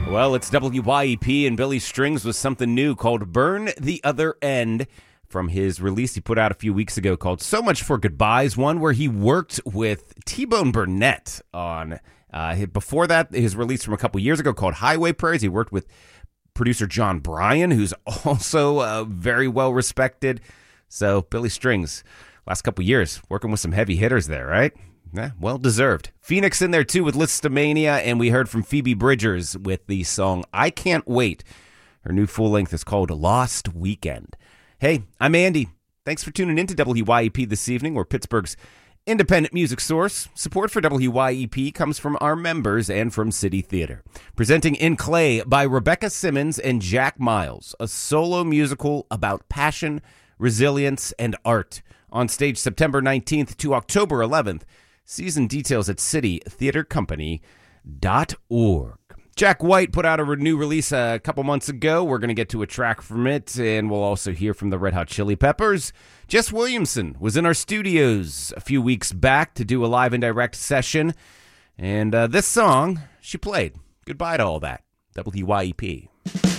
Well, it's WYEP, and Billy Strings with something new called Burn the Other End from his release he put out a few weeks ago called So Much for Goodbyes, one where he worked with T-Bone Burnett on, before that, his release from a couple years ago called Highway Prayers. He worked with producer John Bryan, who's also very well respected. So Billy Strings, last couple years, working with some heavy hitters there, right? Yeah, well deserved. Phoenix in there too with Listomania, and we heard from Phoebe Bridgers with the song I Can't Wait. Her new full length is called Lost Weekend. Hey, I'm Andy. Thanks for tuning in to WYEP this evening. We're Pittsburgh's independent music source. Support for WYEP comes from our members and from City Theater. Presenting In Clay by Rebecca Simmons and Jack Miles, a solo musical about passion, resilience, and art. On stage September 19th to October 11th. Season details at citytheatercompany.org. Jack White put out a new release a couple months ago. We're going to get to a track from it, and we'll also hear from the Red Hot Chili Peppers. Jess Williamson was in our studios a few weeks back to do a live and direct session, and this song she played. Goodbye to all that. WYEP.